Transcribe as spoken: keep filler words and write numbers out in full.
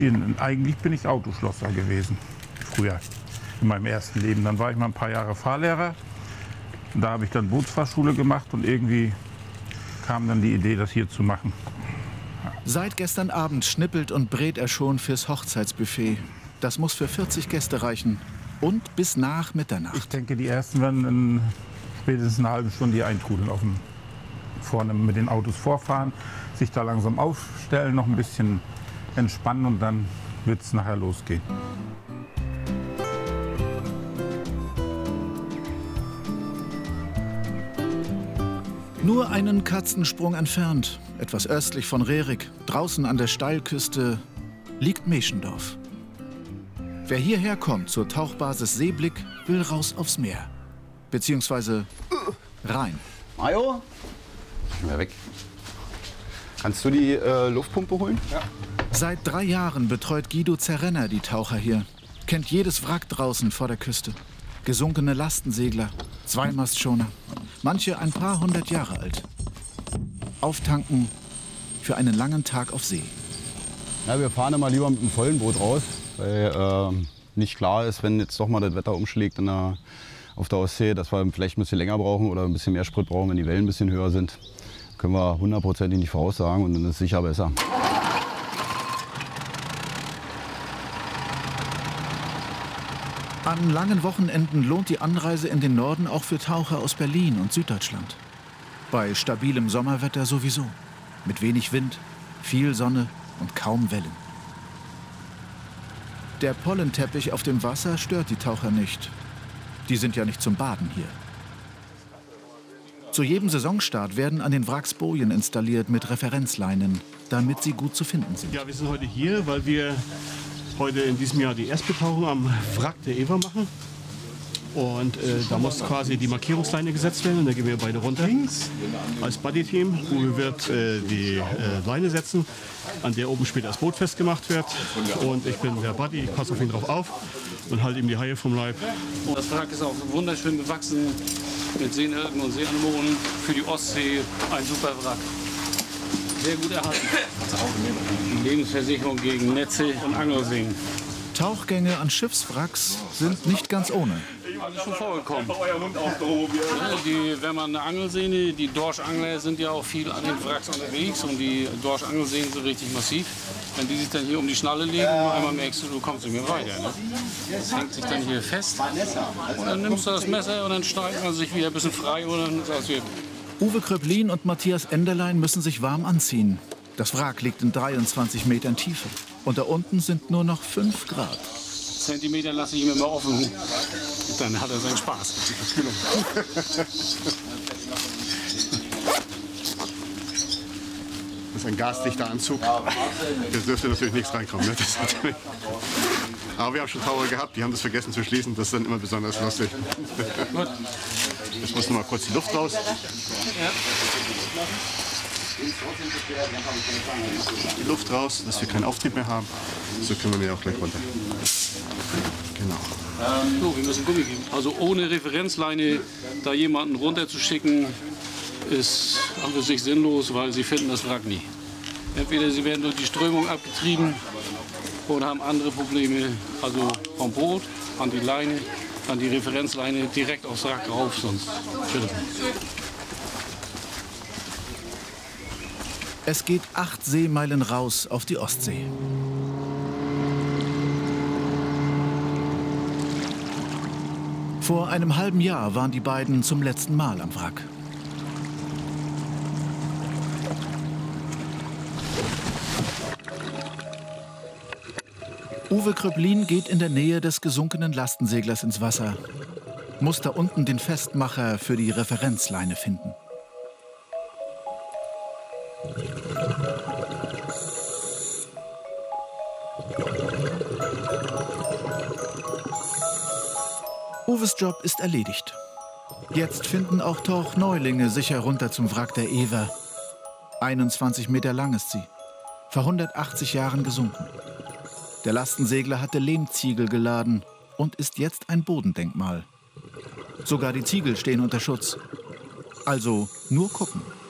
In, eigentlich bin ich Autoschlosser gewesen, früher, in meinem ersten Leben. Dann war ich mal ein paar Jahre Fahrlehrer. Und da habe ich dann Bootsfahrschule gemacht und irgendwie kam dann die Idee, das hier zu machen. Seit gestern Abend schnippelt und brät er schon fürs Hochzeitsbuffet. Das muss für vierzig Gäste reichen und bis nach Mitternacht. Ich denke, die Ersten werden in spätestens eine halbe Stunde hier eintrudeln, auf dem, vorne mit den Autos vorfahren, sich da langsam aufstellen, noch ein bisschen entspannen und dann wird es nachher losgehen. Nur einen Katzensprung entfernt, etwas östlich von Rerik, draußen an der Steilküste, liegt Meschendorf. Wer hierher kommt zur Tauchbasis Seeblick, will raus aufs Meer. Beziehungsweise rein. Majo? Mal weg. Kannst du die äh, Luftpumpe holen? Ja. Seit drei Jahren betreut Guido Zerrenner die Taucher hier. Kennt jedes Wrack draußen vor der Küste. Gesunkene Lastensegler, Zweimastschoner, manche ein paar hundert Jahre alt. Auftanken für einen langen Tag auf See. Ja, wir fahren immer lieber mit einem vollen Boot raus, weil äh, nicht klar ist, wenn jetzt doch mal das Wetter umschlägt in der, auf der Ostsee, dass wir vielleicht ein bisschen länger brauchen oder ein bisschen mehr Sprit brauchen, wenn die Wellen ein bisschen höher sind. Können wir hundertprozentig nicht voraussagen und dann ist es sicher besser. An langen Wochenenden lohnt die Anreise in den Norden auch für Taucher aus Berlin und Süddeutschland. Bei stabilem Sommerwetter sowieso. Mit wenig Wind, viel Sonne und kaum Wellen. Der Pollenteppich auf dem Wasser stört die Taucher nicht. Die sind ja nicht zum Baden hier. Zu jedem Saisonstart werden an den Wracks Bojen installiert mit Referenzleinen, damit sie gut zu finden sind. Ja, wir sind heute hier, weil wir heute in diesem Jahr die Erstbetauchung am Wrack der Ewer machen. Und äh, da muss quasi die Markierungsleine gesetzt werden. Und da gehen wir beide runter als Buddy-Team. Uwe wird äh, die äh, Leine setzen, an der oben später das Boot festgemacht wird. Und ich bin der Buddy, ich passe auf ihn drauf auf und halte ihm die Haie vom Leib. Das Wrack ist auch wunderschön bewachsen mit Seenelken und Seeanemonen. Für die Ostsee ein super Wrack. Sehr gut erhalten. Lebensversicherung gegen Netze und Angelseen. Tauchgänge an Schiffswracks sind nicht ganz ohne. Das ist schon vorgekommen. Ja, die, wenn man eine Angelsehne, die Dorschangler sind ja auch viel an den Wracks unterwegs und die Dorschangelsehnen sind richtig massiv. Wenn die sich dann hier um die Schnalle legen, und einmal merkst du, du kommst nicht mehr weiter. Ne? Das hängt sich dann hier fest und dann nimmst du das Messer und dann schneidet man sich wieder ein bisschen frei und dann sagst du, Uwe Kröplin und Matthias Enderlein müssen sich warm anziehen. Das Wrack liegt in dreiundzwanzig Metern Tiefe. Und da unten sind nur noch fünf Grad. Zentimeter lasse ich ihm immer offen. Und dann hat er seinen Spaß. Das ist ein gasdichter Anzug. Jetzt dürfte natürlich nichts reinkommen. Ne? Das natürlich. Aber wir haben schon Taucher gehabt, die haben das vergessen zu schließen. Das ist dann immer besonders lustig. Jetzt muss noch mal kurz die Luft raus. Die Luft raus, dass wir keinen Auftrieb mehr haben. So können wir auch gleich runter. Genau. So, wir müssen Gummi geben. Also ohne Referenzleine da jemanden runterzuschicken, ist an für sich sinnlos, weil sie finden das Wrack nie. Entweder sie werden durch die Strömung abgetrieben oder haben andere Probleme. Also vom Boot an die Leine, an die Referenzleine direkt aufs Wrack rauf, sonst schüttelt man. Es geht acht Seemeilen raus auf die Ostsee. Vor einem halben Jahr waren die beiden zum letzten Mal am Wrack. Uwe Kröplin geht in der Nähe des gesunkenen Lastenseglers ins Wasser, muss da unten den Festmacher für die Referenzleine finden. Uwes Job ist erledigt. Jetzt finden auch Tauchneulinge sicher runter zum Wrack der Ewer. einundzwanzig Meter lang ist sie, vor hundertachtzig Jahren gesunken. Der Lastensegler hatte Lehmziegel geladen und ist jetzt ein Bodendenkmal. Sogar die Ziegel stehen unter Schutz. Also nur gucken.